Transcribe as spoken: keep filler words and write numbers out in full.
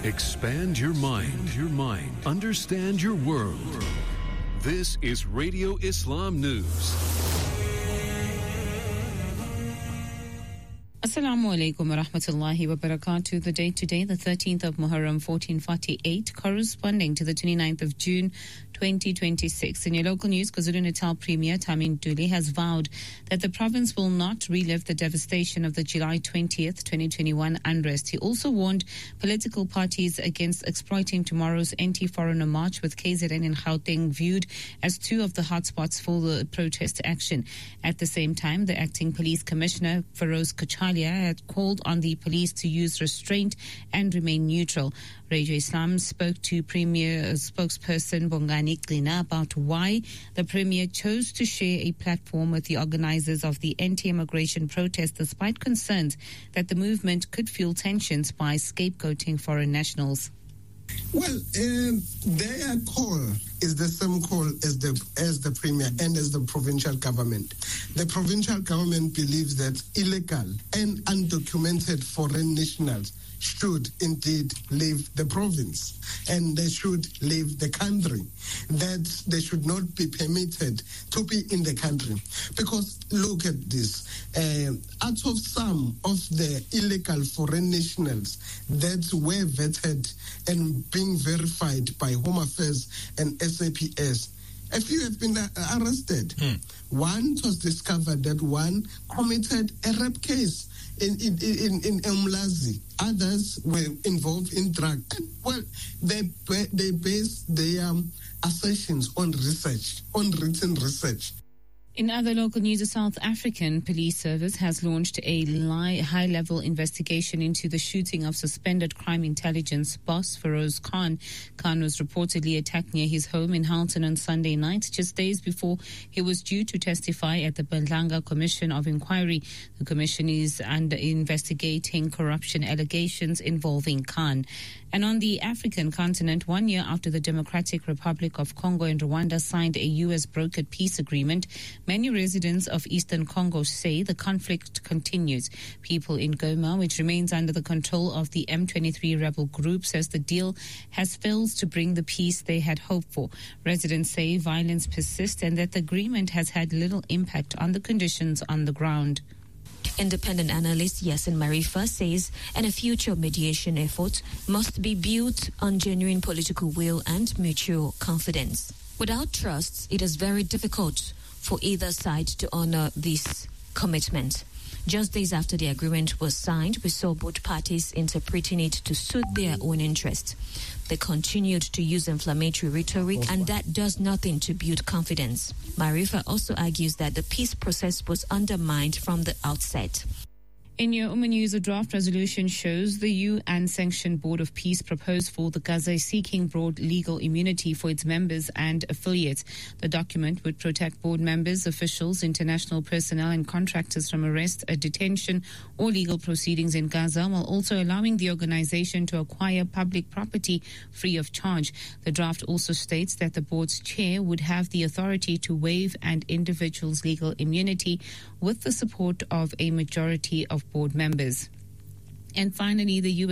Expand your mind, your mind. Understand your world. This is Radio Islam News. Assalamu alaikum wa rahmatullahi wa barakatuh. The date today, the thirteenth of Muharram fourteen forty-eight, corresponding to the twenty-ninth of June twenty twenty-six. In your local news, KwaZulu-Natal Premier Tamin Duli has vowed that the province will not relive the devastation of the July twentieth, twenty twenty-one unrest. He also warned political parties against exploiting tomorrow's anti-foreigner march, with K Z N and Gauteng viewed as two of the hotspots for the protest action. At the same time, the acting police commissioner, Feroz Kachalia, had called on the police to use restraint and remain neutral. Radio Islam spoke to Premier uh, spokesperson Bongani Qina about why the Premier chose to share a platform with the organizers of the anti-immigration protest, despite concerns that the movement could fuel tensions by scapegoating foreign nationals. Well, uh, their call is the same call as the as the Premier and as the provincial government. The provincial government believes that illegal and undocumented foreign nationals should indeed leave the province, and they should leave the country, that they should not be permitted to be in the country. Because look at this, uh, out of some of the illegal foreign nationals that were vetted and being verified by Home Affairs and S A P S, a few have been uh, arrested. Hmm. One was discovered that one committed a rape case in in in, in Umlazi. Others were involved in drug. And, well, they they base their um, assertions on research, on written research. In other local news, the South African Police Service has launched a high-level investigation into the shooting of suspended crime intelligence boss Feroz Khan. Khan was reportedly attacked near his home in Halton on Sunday night, just days before he was due to testify at the Bandlanga Commission of Inquiry. The commission is under investigating corruption allegations involving Khan. And on the African continent, one year after the Democratic Republic of Congo and Rwanda signed a U S brokered peace agreement, many residents of eastern Congo say the conflict continues. People in Goma, which remains under the control of the M twenty-three rebel group, says the deal has failed to bring the peace they had hoped for. Residents say violence persists and that the agreement has had little impact on the conditions on the ground. Independent analyst Yasin Marifa says and a future mediation effort must be built on genuine political will and mutual confidence. Without trust, it is very difficult for either side to honor this commitment. Just days after the agreement was signed, we saw both parties interpreting it to suit their own interest. They continued to use inflammatory rhetoric, and that does nothing to build confidence. Marifa also argues that the peace process was undermined from the outset. In your Ummah News, a draft resolution shows the U N-sanctioned Board of Peace proposed for the Gaza seeking broad legal immunity for its members and affiliates. The document would protect board members, officials, international personnel and contractors from arrest, a detention or legal proceedings in Gaza, while also allowing the organization to acquire public property free of charge. The draft also states that the board's chair would have the authority to waive an individual's legal immunity with the support of a majority of board members. And finally, the U